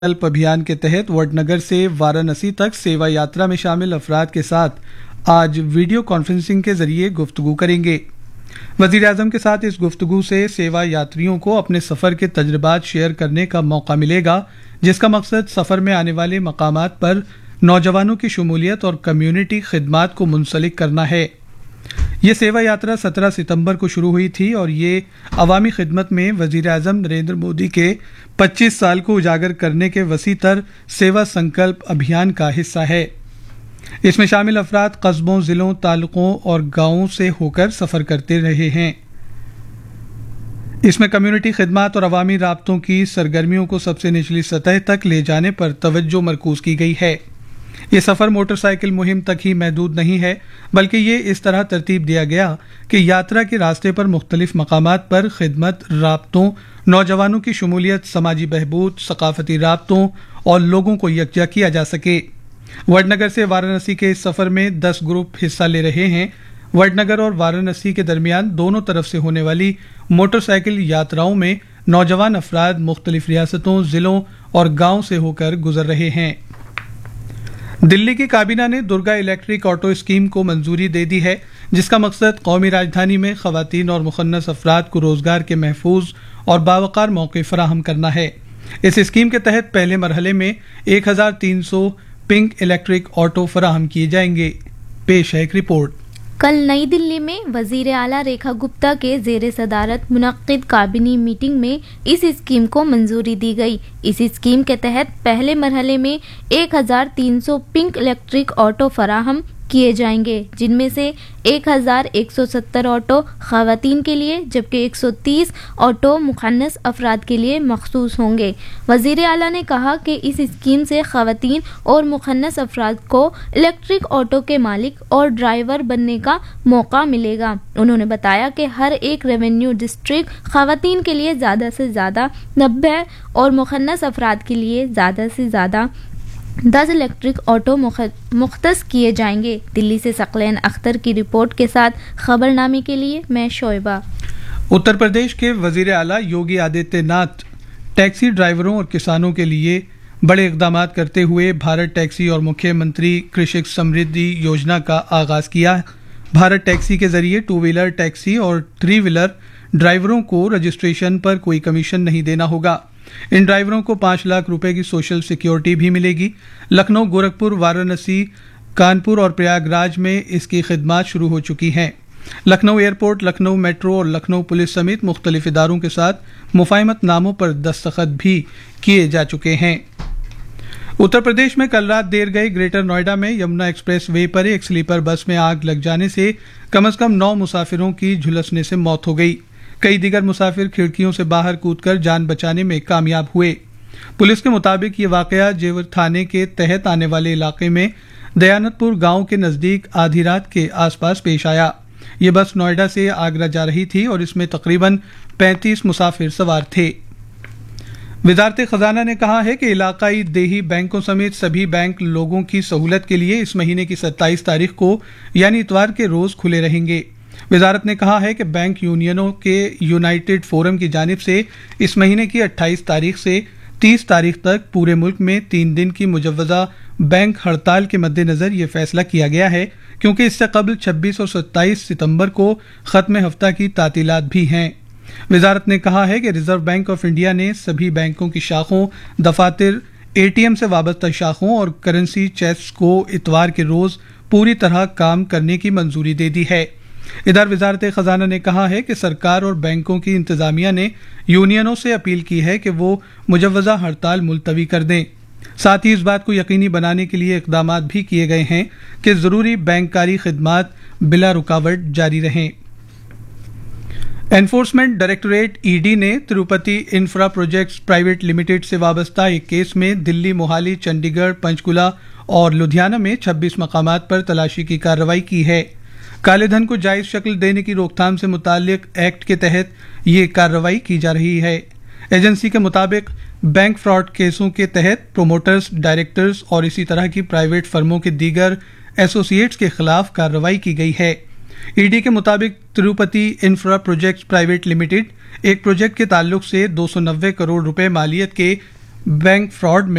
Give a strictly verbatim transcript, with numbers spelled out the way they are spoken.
संकल्प अभियान के तहत वडनगर से वाराणसी तक सेवा यात्रा में शामिल अफराद के साथ आज वीडियो कॉन्फ्रेंसिंग के जरिए गुफ्तगू करेंगे। वजीर आजम के साथ इस गुफ्तगू से सेवा यात्रियों को अपने सफर के तजुर्बात शेयर करने का मौका मिलेगा, जिसका मकसद सफर में आने वाले मकामात पर नौजवानों की शमूलियत और कम्युनिटी खिदमात को मुंसलिक करना है। ये सेवा यात्रा सत्रह सितंबर को शुरू हुई थी और ये अवामी खिदमत में वजीर आजम नरेंद्र मोदी के पच्चीस साल को उजागर करने के वसी तर सेवा संकल्प अभियान का हिस्सा है। इसमें शामिल अफराद कस्बों, जिलों, तालुकों और गांवों से होकर सफर करते रहे हैं। इसमें कम्युनिटी खिदमात और अवामी राब्तों की सरगर्मियों को सबसे निचली सतह तक ले जाने पर तवज्जो मरकूज की गई है। ये सफर मोटरसाइकिल मुहिम तक ही महदूद नहीं है, बल्कि ये इस तरह तरतीब दिया गया कि यात्रा के रास्ते पर मुख्तलिफ मकामात पर खिदमत, राब्तों, नौजवानों की शमूलियत, समाजी बहबूद, सकाफती राब्तों और लोगों को यकजा किया जा सके। वडनगर से वाराणसी के इस सफर में दस ग्रुप हिस्सा ले रहे हैं। वडनगर और वाराणसी के दरमियान दोनों तरफ से होने वाली मोटरसाइकिल यात्राओं में नौजवान अफराद मुख्तलिफ रियासतों, जिलों और गाँव से होकर गुजर रहे हैं। दिल्ली की काबीना ने दुर्गा इलेक्ट्रिक ऑटो स्कीम को मंजूरी दे दी है, जिसका मकसद कौमी राजधानी में खवातीन और मुखन्नस अफराद को रोजगार के महफूज और बावकार मौके फराहम करना है। इस स्कीम के तहत पहले मरहले में एक हजार तीन सौ पिंक इलेक्ट्रिक ऑटो फराहम किए जाएंगे। पेश है एक रिपोर्ट। कल नई दिल्ली में वजीर आला रेखा गुप्ता के जेर सदारत मुनक्किद काबीनी मीटिंग में इस स्कीम को मंजूरी दी गई। इस स्कीम के तहत पहले मरहले में एक हजार तीन सौ पिंक इलेक्ट्रिक ऑटो फराहम किए जाएंगे, जिनमें से एक हजार एक सौ सत्तर ऑटो खवातीन के लिए जबकि एक सौ तीस ऑटो मुखन्नस अफराद के लिए मखसूस होंगे। वजीर आला ने कहा कि इस स्कीम से खवातीन और मुखन्नस अफराद को इलेक्ट्रिक ऑटो के मालिक और ड्राइवर बनने का मौका मिलेगा। उन्होंने बताया कि हर एक रेवेन्यू डिस्ट्रिक्ट खवातीन के लिए ज़्यादा से ज़्यादा नब्बे और मुखन्नस अफराद के लिए ज़्यादा से ज़्यादा दस इलेक्ट्रिक ऑटो मुख्तस किए जाएंगे। दिल्ली से सकलैन अख्तर की रिपोर्ट के साथ खबरनामे के लिए मैं शोएबा। उत्तर प्रदेश के वजीर आला योगी आदित्यनाथ टैक्सी ड्राइवरों और किसानों के लिए बड़े इकदाम करते हुए भारत टैक्सी और मुख्यमंत्री कृषक समृद्धि योजना का आगाज किया। भारत टैक्सी के जरिए टू व्हीलर टैक्सी और थ्री व्हीलर ड्राइवरों को रजिस्ट्रेशन पर कोई कमीशन नहीं देना होगा। इन ड्राइवरों को पांच लाख रुपए की सोशल सिक्योरिटी भी मिलेगी। लखनऊ, गोरखपुर, वाराणसी, कानपुर और प्रयागराज में इसकी खिदमात शुरू हो चुकी हैं। लखनऊ एयरपोर्ट, लखनऊ मेट्रो और लखनऊ पुलिस समेत मुख्तलिफ इदारों के साथ मुफाहिमत नामों पर दस्तखत भी किए जा चुके हैं। उत्तर प्रदेश में कल रात देर गए ग्रेटर नोएडा में यमुना एक्सप्रेस वे पर एक स्लीपर बस में आग लग जाने से कम अज कम नौ मुसाफिरों की झुलसने से मौत हो गई। कई दीगर मुसाफिर खिड़कियों से बाहर कूदकर जान बचाने में कामयाब हुए। पुलिस के मुताबिक ये वाकया जेवर थाने के तहत आने वाले इलाके में दयानतपुर गांव के नजदीक आधी रात के आसपास पेश आया। ये बस नोएडा से आगरा जा रही थी और इसमें तकरीबन पैंतीस मुसाफिर सवार थे। वजारत खजाना ने कहा है कि इलाकाई देही बैंकों समेत सभी बैंक लोगों की सहूलत के लिए इस महीने की सत्ताईस तारीख को यानी इतवार के रोज खुले रहेंगे। वजारत ने कहा है कि बैंक यूनियनों के यूनाइटेड फोरम की जानिब से इस महीने की अट्ठाईस तारीख से तीस तारीख तक पूरे मुल्क में तीन दिन की मुजव्वजा बैंक हड़ताल के मद्देनजर ये फैसला किया गया है, क्योंकि इससे कबल छब्बीस और सत्ताईस सितंबर को खत्म हफ्ता की तातीलात भी हैं। वजारत ने कहा है कि रिजर्व बैंक ऑफ इंडिया ने सभी बैंकों की शाखों, दफातर, एटीएम से वाबस्ता शाखों और करेंसी चेस्ट को इतवार के रोज पूरी तरह काम करने की मंजूरी दे दी है। इधर वजारत खजाना ने कहा है कि सरकार और बैंकों की इंतजामिया ने यूनियनों से अपील की है कि वो मुजव्वजा हड़ताल मुलतवी कर दें। साथ ही इस बात को यकीनी बनाने के लिए इकदाम भी किए गए हैं कि जरूरी बैंककारी खिदमात बिला रुकावट जारी रहें। एनफोर्समेंट डायरेक्टोरेट ईडी ने Tirupati infra projects private limited से वाबस्ता एक केस में दिल्ली, मोहाली, चंडीगढ़, पंचकुला और लुधियाना में छब्बीस मकामात पर तलाशी की कार्रवाई की है। काले धन को जायज शक्ल देने की रोकथाम से मुतालिक एक्ट के तहत ये कार्रवाई की जा रही है। एजेंसी के मुताबिक बैंक फ्रॉड केसों के तहत प्रोमोटर्स, डायरेक्टर्स और इसी तरह की प्राइवेट फर्मों के दीगर एसोसिएट्स के खिलाफ कार्रवाई की गई है। ईडी के मुताबिक Tirupati infra projects private limited एक प्रोजेक्ट के ताल्लुक से दो सौ नब्बे करोड़ रुपए मालियत के बैंक फ्रॉड